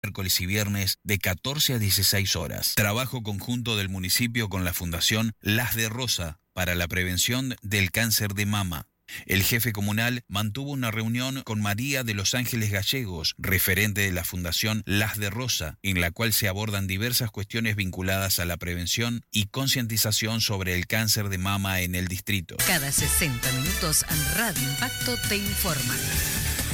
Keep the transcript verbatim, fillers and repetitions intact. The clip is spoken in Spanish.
miércoles y viernes de catorce a dieciséis horas. Trabajo conjunto del municipio con la Fundación Las de Rosa para la prevención del cáncer de mama. El jefe comunal mantuvo una reunión con María de los Ángeles Gallegos, referente de la Fundación Las de Rosa, en la cual se abordan diversas cuestiones vinculadas a la prevención y concientización sobre el cáncer de mama en el distrito. Cada sesenta minutos, Radio Impacto te informa.